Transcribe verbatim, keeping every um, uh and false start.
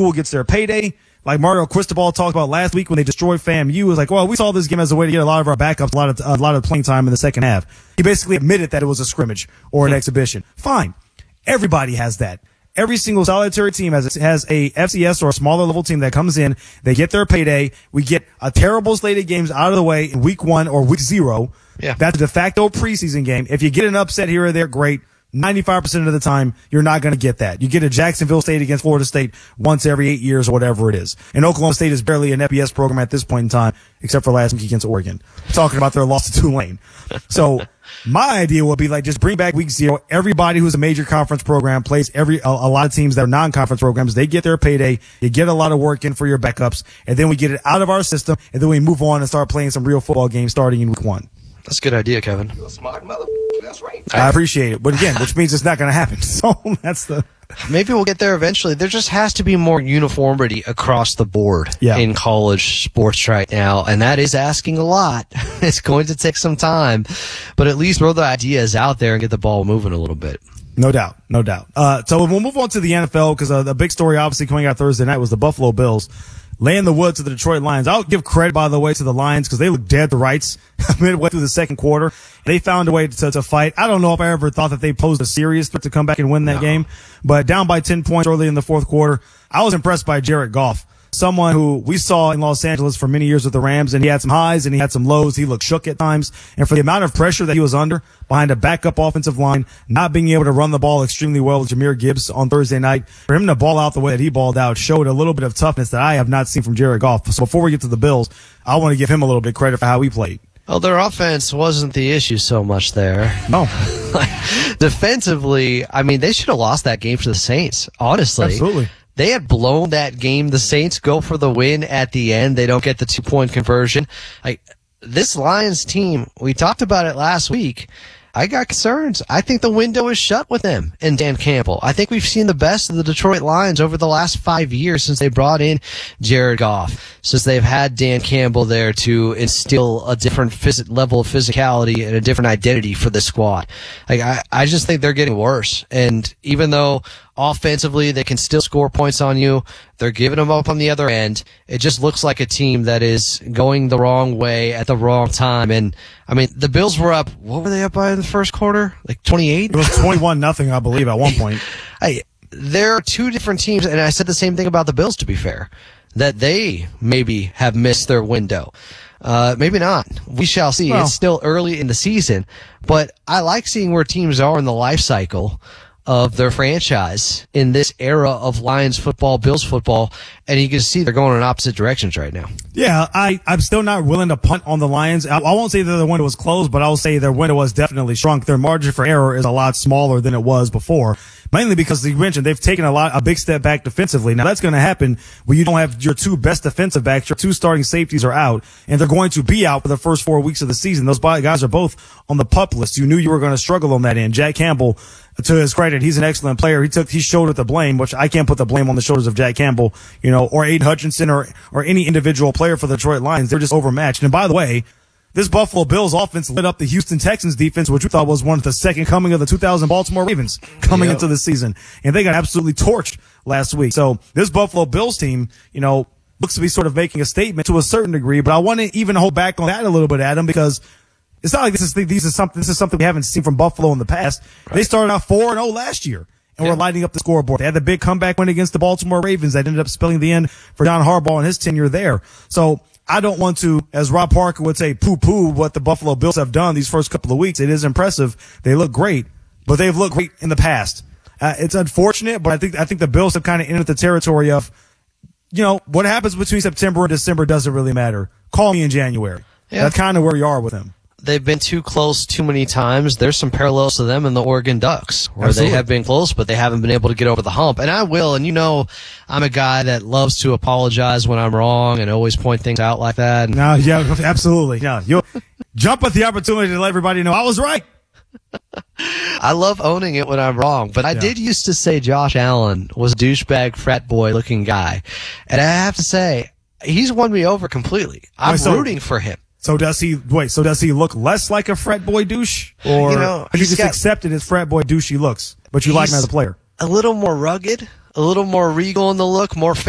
school gets their payday. Like Mario Cristobal talked about last week when they destroyed FAMU. It was like, well, we saw this game as a way to get a lot of our backups, a lot of, a lot of playing time in the second half. He basically admitted that it was a scrimmage or an exhibition. Fine. Everybody has that. Every single solitary team has, has a F C S or a smaller level team that comes in. They get their payday. We get a terrible slate of games out of the way in week one or week zero. Yeah. That's a de facto preseason game. If you get an upset here or there, great. ninety-five percent of the time, you're not going to get that. You get a Jacksonville State against Florida State once every eight years or whatever it is. And Oklahoma State is barely an F B S program at this point in time, except for last week against Oregon. Talking about their loss to Tulane. So my idea would be like just bring back week zero. Everybody who's a major conference program plays every a, a lot of teams that are non-conference programs. They get their payday. You get a lot of work in for your backups, and then we get it out of our system, and then we move on and start playing some real football games starting in week one. That's a good idea, Kevin. You're a smart mother. That's right. I appreciate it. But again, which means it's not going to happen. So that's the... Maybe we'll get there eventually. There just has to be more uniformity across the board yeah. in college sports right now, and that is asking a lot. It's going to take some time, but at least throw the ideas out there and get the ball moving a little bit. No doubt. No doubt. Uh, so we'll move on to the N F L because uh, the big story obviously coming out Thursday night was the Buffalo Bills laying the wood to the Detroit Lions. I'll give credit, by the way, to the Lions because they looked dead to rights midway through the second quarter. They found a way to, to fight. I don't know if I ever thought that they posed a serious threat to come back and win that no. game, but down by ten points early in the fourth quarter, I was impressed by Jared Goff, someone who we saw in Los Angeles for many years with the Rams, and he had some highs and he had some lows. He looked shook at times, and for the amount of pressure that he was under behind a backup offensive line, not being able to run the ball extremely well with Jahmyr Gibbs on Thursday night, for him to ball out the way that he balled out showed a little bit of toughness that I have not seen from Jared Goff. So before we get to the Bills, I want to give him a little bit of credit for how he played. Well, their offense wasn't the issue so much there. No. Defensively, I mean, they should have lost that game to the Saints, honestly. Absolutely. They had blown that game. The Saints go for the win at the end. They don't get the two-point conversion. Like, this Lions team, we talked about it last week. I got concerns. I think the window is shut with them and Dan Campbell. I think we've seen the best of the Detroit Lions over the last five years since they brought in Jared Goff, since they've had Dan Campbell there to instill a different phys- level of physicality and a different identity for the squad. Like, I, I just think they're getting worse. And even though offensively they can still score points on you, they're giving them up on the other end. It just looks like a team that is going the wrong way at the wrong time. And I mean, the Bills were up, what were they up by in the first quarter? Like twenty-eight? It was twenty-one nothing, I believe, at one point. I, there are two different teams, and I said the same thing about the Bills, to be fair, that they maybe have missed their window. Uh, maybe not. We shall see. Well, it's still early in the season, but I like seeing where teams are in the life cycle of their franchise in this era of Lions football, Bills football, and you can see they're going in opposite directions right now. Yeah, I, I'm still not willing to punt on the Lions. I, I won't say that their window was closed, but I'll say their window was definitely shrunk. Their margin for error is a lot smaller than it was before, mainly because you mentioned they've taken a lot, a big step back defensively. Now that's going to happen when you don't have your two best defensive backs, your two starting safeties are out, and they're going to be out for the first four weeks of the season. Those guys are both on the PUP list. You knew you were going to struggle on that end. Jack Campbell, to his credit, he's an excellent player. He took, he shouldered the blame, which I can't put the blame on the shoulders of Jack Campbell, you know, or Aiden Hutchinson or, or any individual player for the Detroit Lions. They're just overmatched. And by the way, this Buffalo Bills offense lit up the Houston Texans defense, which we thought was one of the second coming of the two thousand Baltimore Ravens coming yep. into the season. And they got absolutely torched last week. So this Buffalo Bills team, you know, looks to be sort of making a statement to a certain degree, but I want to even hold back on that a little bit, Adam, because it's not like this is, these is something, this is something we haven't seen from Buffalo in the past. Right. They started out four and oh last year and yeah. were lighting up the scoreboard. They had the big comeback win against the Baltimore Ravens that ended up spelling the end for John Harbaugh and his tenure there. So I don't want to, as Rob Parker would say, poo-poo what the Buffalo Bills have done these first couple of weeks. It is impressive. They look great, but they've looked great in the past. Uh, it's unfortunate, but I think, I think the Bills have kind of entered the territory of, you know, what happens between September and December doesn't really matter. Call me in January. Yeah. That's kind of where you are with them. They've been too close too many times. There's some parallels to them in the Oregon Ducks, where Absolutely. They have been close, but they haven't been able to get over the hump. And I will, and you know, I'm a guy that loves to apologize when I'm wrong and always point things out like that. No, yeah, absolutely. Yeah, you jump at the opportunity to let everybody know I was right. I love owning it when I'm wrong, but I yeah. did used to say Josh Allen was a douchebag frat boy looking guy. And I have to say, he's won me over completely. I'm so, rooting for him. So does he, wait, so does he look less like a frat boy douche? Or you know, you just got, accepted his frat boy douche he looks, but you like him as a player? A little more rugged, a little more regal in the look, more